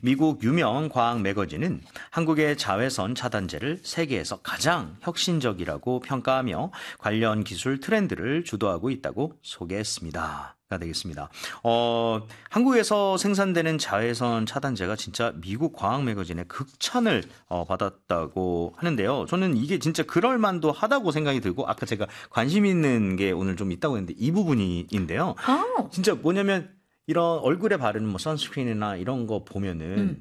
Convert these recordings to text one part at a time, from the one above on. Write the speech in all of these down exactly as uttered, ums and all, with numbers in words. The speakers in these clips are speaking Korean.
미국 유명 과학 매거진은 한국의 자외선 차단제를 세계에서 가장 혁신적이라고 평가하며 관련 기술 트렌드를 주도하고 있다고 소개했습니다. 가 되겠습니다. 어, 한국에서 생산되는 자외선 차단제가 진짜 미국 과학 매거진의 극찬을 어, 받았다고 하는데요. 저는 이게 진짜 그럴 만도 하다고 생각이 들고 아까 제가 관심 있는 게 오늘 좀 있다고 했는데 이 부분인데요. Oh. 진짜 뭐냐면 이런 얼굴에 바르는 뭐 선스크린이나 이런 거 보면은 음.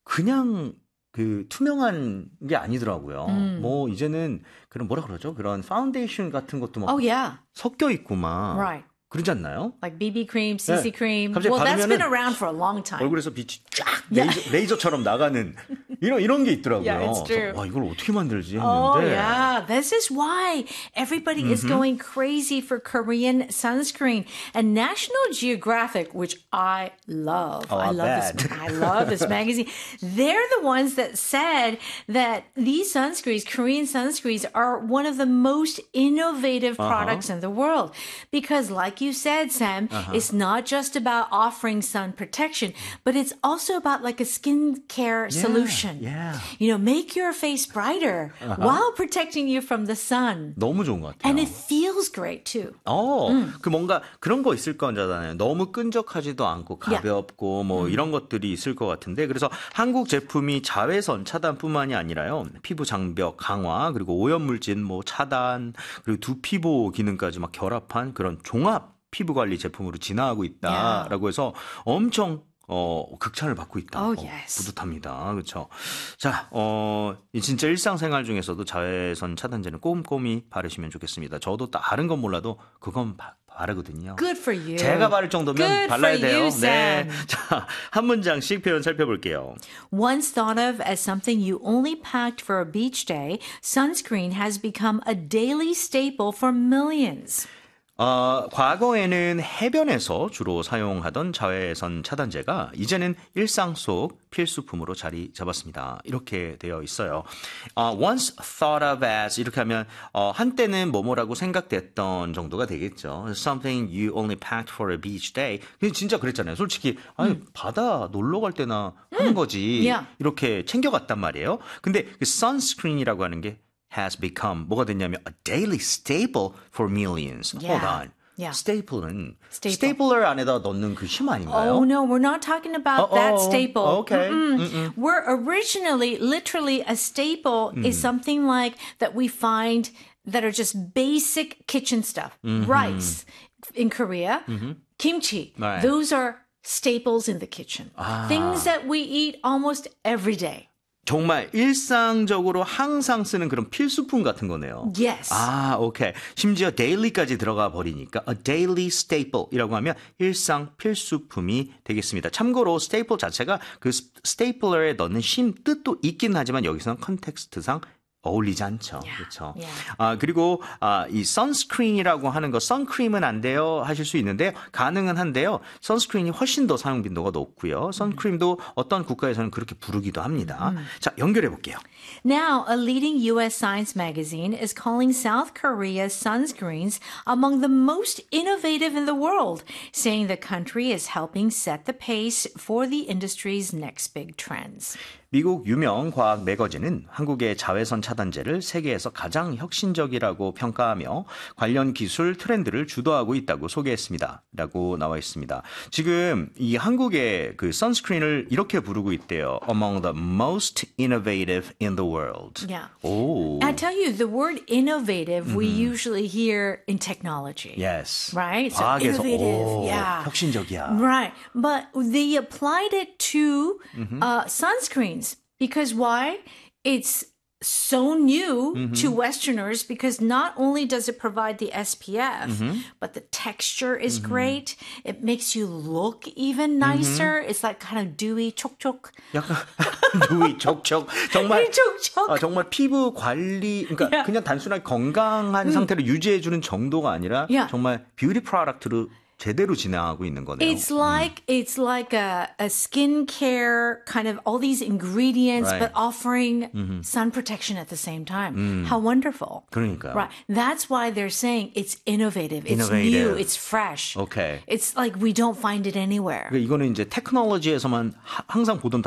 그냥 그 투명한 게 아니더라고요. 음. 뭐 이제는 그런 뭐라 그러죠? 그런 파운데이션 같은 것도 막 Oh, yeah. 섞여 있고 막 Right. 그러지 않나요? Like B B cream, C C 네. cream. 갑자기 Well, that's 바르면은 been around for a long time. 얼굴에서 빛이 쫙 레이저, 레이저처럼 나가는 이런 이런 게 있더라고요. Yeah, it's true. 그래서 와 이걸 어떻게 만들지 했는데. Oh, yeah. This is why everybody mm-hmm. is going crazy for Korean sunscreen. And National Geographic, which I love. Oh, I I love bet. this I love this magazine. They're the ones that said that these sunscreens, Korean sunscreens, are one of the most innovative products uh-huh. in the world. Because like you said, Sam, uh-huh. it's not just about offering sun protection, but it's also about like a skincare yeah, solution. Yeah. You know, make your face brighter uh-huh. while protecting you from the sun. 너무 좋은 것 같아요. And it feels great too. 어, 음. 그 뭔가 그런 거 있을 거잖아요. 너무 끈적하지도 않고 가볍고 yeah. 뭐 음. 이런 것들이 있을 것 같은데 그래서 한국 제품이 자외선 차단뿐만이 아니라요. 피부 장벽 강화 그리고 오염물질 뭐 차단 그리고 두피 보호 기능까지 막 결합한 그런 종합 피부 관리 제품으로 진화하고 있다라고 yeah. 해서 엄청 어, 극찬을 받고 있다. Oh, 어, yes. 뿌듯합니다. 그렇죠. 자, 어, 진짜 일상생활 중에서도 자외선 차단제는 꼼꼼히 바르시면 좋겠습니다. 저도 다른 건 몰라도 그건 바, 바르거든요. Good for you. 제가 바를 정도면 Good 발라야 for 돼요. you, Sam. 네. 자, 한 문장씩 표현 살펴볼게요. Once thought of as something you only packed for a beach day, sunscreen has become a daily staple for millions. 어, 과거에는 해변에서 주로 사용하던 자외선 차단제가 이제는 일상 속 필수품으로 자리 잡았습니다. 이렇게 되어 있어요. 어, once thought of as 이렇게 하면 어, 한때는 뭐뭐라고 생각됐던 정도가 되겠죠. Something you only packed for a beach day. 진짜 그랬잖아요. 솔직히 아니, 음. 바다 놀러 갈 때나 하는 거지. Yeah. 이렇게 챙겨갔단 말이에요. 근데 그 sunscreen이라고 하는 게 has become 뭐가 됐냐면 a daily staple for millions. Yeah. Hold on. Yeah. staple는 Staple. 스테이플러 안에다 넣는 그 힘 아닌가요? Oh, no, we're not talking about Uh-oh. that staple. Okay. Mm-mm. Mm-mm. We're originally, literally, a staple mm. is something like that we find that are just basic kitchen stuff. Mm-hmm. Rice in Korea, mm-hmm. kimchi. Right. Those are staples in the kitchen. 아. Things that we eat almost every day. 정말 일상적으로 항상 쓰는 그런 필수품 같은 거네요. Yes. 아, 오케이. 심지어 daily까지 들어가 버리니까 a daily staple이라고 하면 일상 필수품이 되겠습니다. 참고로 staple 자체가 그 스테이플러에 넣는 심 뜻도 있긴 하지만 여기서는 컨텍스트상 어울리지 않죠. Yeah, 그렇죠. yeah. 아, 그리고 아, 이 선스크린이라고 하는 거 선크림은 안 돼요 하실 수 있는데요. 가능은 한데요. 선스크린이 훨씬 더 사용 빈도가 높고요. 선크림도 어떤 국가에서는 그렇게 부르기도 합니다. 음. 자, 연결해 볼게요. Now, a leading U S science magazine is calling South Korea's sunscreens among the most innovative in the world, saying the country is helping set the pace for the industry's next big trends. 미국 유명 과학 매거진은 한국의 자외선 차단제를 세계에서 가장 혁신적이라고 평가하며 관련 기술 트렌드를 주도하고 있다고 소개했습니다. 라고 나와 있습니다. 지금 이 한국의 그 선스크린을 이렇게 부르고 있대요. Among the most innovative in the world. Yeah. 오. I tell you, the word innovative we usually hear in technology. Yes. Right? So 과학에서 innovative. 오, yeah. 혁신적이야. Right. But they applied it to Mm-hmm. uh, sunscreens. Because why? It's so new mm-hmm. to Westerners because not only does it provide the S P F, mm-hmm. but the texture is mm-hmm. great. It makes you look even nicer. Mm-hmm. It's like kind of dewy, 촉촉. 약간 dewy, 촉촉. 정말 촉촉. 아, 정말 피부 관리, 그러니까 Yeah. 그냥 단순한 건강한 음. 상태를 유지해주는 정도가 아니라 Yeah. 정말 뷰티 프로덕트로 제대로 진행하고 있는 거네요. It's like 음. it's like a, a skincare kind of all these ingredients, Right. but offering mm-hmm. sun protection at the same time. 음. How wonderful! 그러니까요. Right. That's why they're saying it's innovative. It's Innovative. new. It's fresh. Okay. It's like we don't find it anywhere. 이거는 이제 테크놀로지에서만 하, 항상 보던